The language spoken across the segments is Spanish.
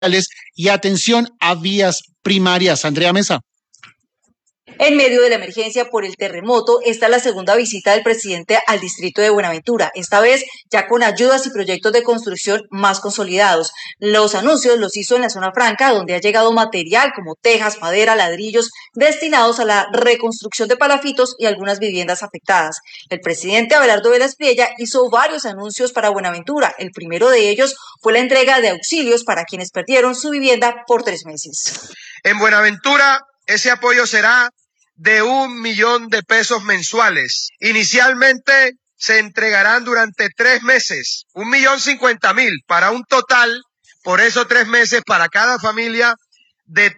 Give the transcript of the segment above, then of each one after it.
y atención a vías primarias. Andrea Mesa. En medio de la emergencia por el terremoto, esta es la segunda visita del presidente al distrito de Buenaventura, esta vez ya con ayudas y proyectos de construcción más consolidados. Los anuncios los hizo en la zona franca, donde ha llegado material como tejas, madera, ladrillos, destinados a la reconstrucción de palafitos y algunas viviendas afectadas. El presidente Abelardo Velas Priella hizo varios anuncios para Buenaventura. El primero de ellos fue la entrega de auxilios para quienes perdieron su vivienda por 3 meses. En Buenaventura, ese apoyo será de 1 millón de pesos mensuales. Inicialmente se entregarán durante 3 meses, 1.050.000 para un total, por esos 3 meses para cada familia, de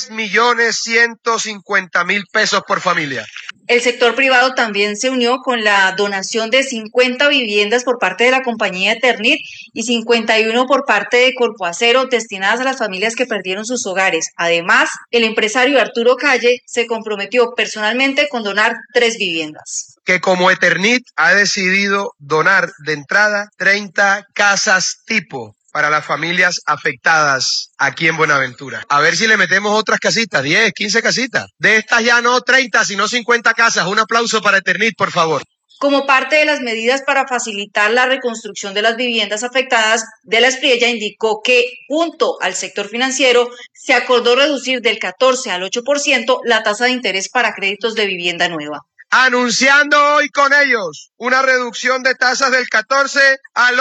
3.150.000 pesos por familia. El sector privado también se unió con la donación de 50 viviendas por parte de la compañía Eternit y 51 por parte de Corpoacero destinadas a las familias que perdieron sus hogares. Además, el empresario Arturo Calle se comprometió personalmente con donar 3 viviendas. Que como Eternit ha decidido donar de entrada 30 casas tipo para las familias afectadas aquí en Buenaventura. A ver si le metemos otras casitas, 10, 15 casitas. De estas ya no 30, sino 50 casas. Un aplauso para Eternit, por favor. Como parte de las medidas para facilitar la reconstrucción de las viviendas afectadas, Velas Priella indicó que, junto al sector financiero, se acordó reducir del 14 al 8% la tasa de interés para créditos de vivienda nueva. Anunciando hoy con ellos una reducción de tasas del 14 al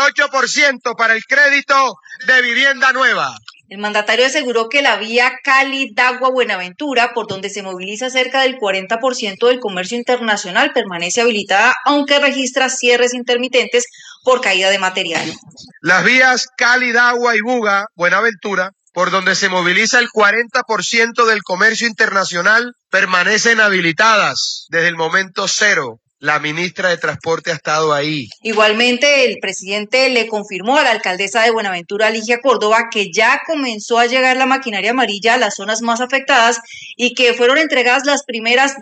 8% para el crédito de vivienda nueva. El mandatario aseguró que la vía Cali-Dagua-Buenaventura, por donde se moviliza cerca del 40% del comercio internacional, permanece habilitada, aunque registra cierres intermitentes por caída de material. Las vías Cali-Dagua y Buga-Buenaventura, por donde se moviliza el 40% del comercio internacional, permanecen habilitadas desde el momento cero. La ministra de Transporte ha estado ahí. Igualmente, el presidente le confirmó a la alcaldesa de Buenaventura, Ligia Córdoba, que ya comenzó a llegar la maquinaria amarilla a las zonas más afectadas y que fueron entregadas las primeras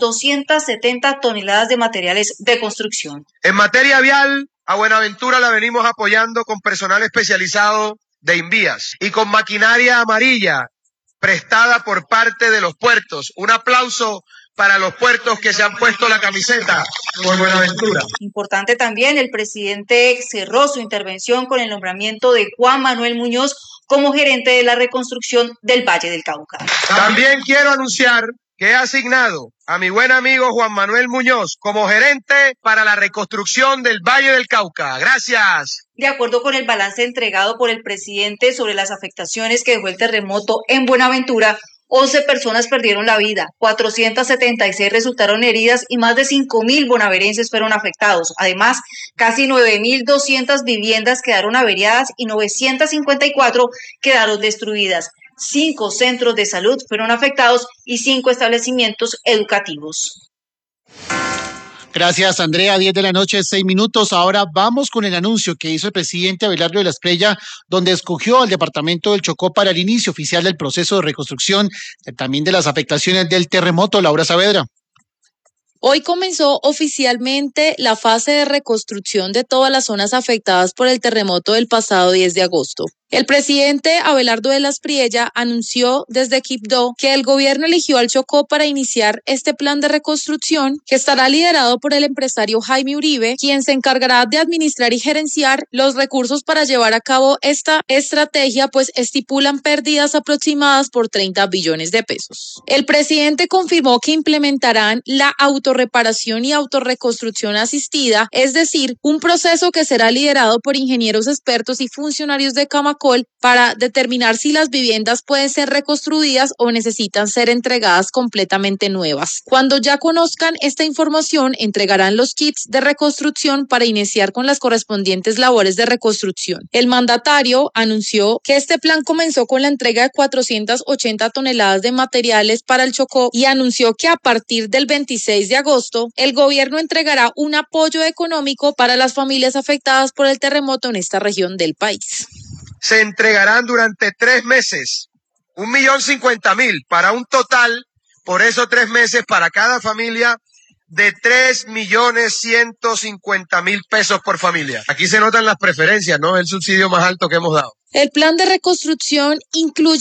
270 toneladas de materiales de construcción. En materia vial, a Buenaventura la venimos apoyando con personal especializado de Invías y con maquinaria amarilla prestada por parte de los puertos. Un aplauso para los puertos que se han puesto la camiseta por Buenaventura. Importante también, el presidente cerró su intervención con el nombramiento de Juan Manuel Muñoz como gerente de la reconstrucción del Valle del Cauca. También quiero anunciar que he asignado a mi buen amigo Juan Manuel Muñoz como gerente para la reconstrucción del Valle del Cauca. Gracias. De acuerdo con el balance entregado por el presidente sobre las afectaciones que dejó el terremoto en Buenaventura, 11 personas perdieron la vida, 476 resultaron heridas y más de 5.000 bonaverenses fueron afectados. Además, casi 9.200 viviendas quedaron averiadas y 954 quedaron destruidas. 5 centros de salud fueron afectados y 5 establecimientos educativos. Gracias, Andrea. 10 de la noche, 6 minutos. Ahora vamos con el anuncio que hizo el presidente Abelardo Velas Priella, donde escogió al departamento del Chocó para el inicio oficial del proceso de reconstrucción, también de las afectaciones del terremoto. Laura Saavedra. Hoy comenzó oficialmente la fase de reconstrucción de todas las zonas afectadas por el terremoto del pasado 10 de agosto. El presidente Abelardo Velas Priella anunció desde Quibdó que el gobierno eligió al Chocó para iniciar este plan de reconstrucción que estará liderado por el empresario Jaime Uribe, quien se encargará de administrar y gerenciar los recursos para llevar a cabo esta estrategia, pues estipulan pérdidas aproximadas por 30 billones de pesos. El presidente confirmó que implementarán la autorreparación y autorreconstrucción asistida, es decir, un proceso que será liderado por ingenieros expertos y funcionarios de Camacol para determinar si las viviendas pueden ser reconstruidas o necesitan ser entregadas completamente nuevas. Cuando ya conozcan esta información, entregarán los kits de reconstrucción para iniciar con las correspondientes labores de reconstrucción. El mandatario anunció que este plan comenzó con la entrega de 480 toneladas de materiales para el Chocó y anunció que a partir del 26 de agosto, el gobierno entregará un apoyo económico para las familias afectadas por el terremoto en esta región del país. Se entregarán durante 3 meses 1.050.000 para un total, por esos 3 meses, para cada familia, de 3.150.000 pesos por familia. Aquí se notan las preferencias, ¿no? El subsidio más alto que hemos dado. El plan de reconstrucción incluye